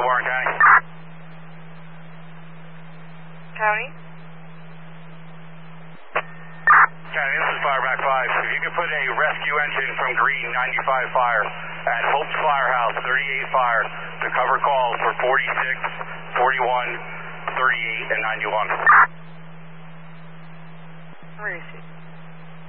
Warren County. County? County, this is Fireback 5. If you could put a rescue engine from Green 95 Fire at Hope's Firehouse 38 Fire to cover calls for 46, 41, 38, and 91. Where is it?